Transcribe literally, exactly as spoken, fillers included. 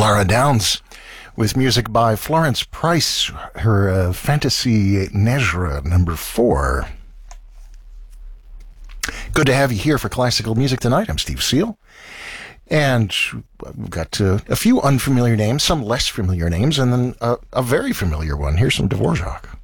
Laura Downs with music by Florence Price, her uh, Fantasy Nejra number four. Good to have you here for classical music tonight. I'm Steve Seal. And we've got uh, a few unfamiliar names, some less familiar names, and then uh, a very familiar one. Here's some Dvorak.